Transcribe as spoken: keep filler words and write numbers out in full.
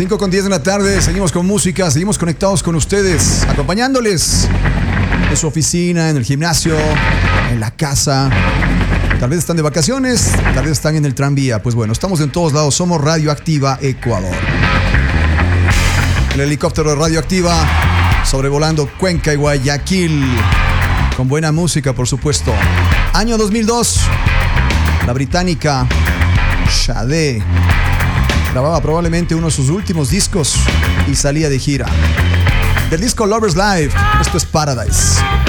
cinco con diez de la tarde, seguimos con música, seguimos conectados con ustedes, acompañándoles en su oficina, en el gimnasio, en la casa. Tal vez están de vacaciones, tal vez están en el tranvía. Pues bueno, estamos en todos lados, somos Radioactiva Ecuador. El helicóptero de Radioactiva sobrevolando Cuenca y Guayaquil, con buena música, por supuesto. Año dos mil dos, la británica Sade grababa probablemente uno de sus últimos discos y salía de gira. Del disco Lovers Live, esto es Paradise.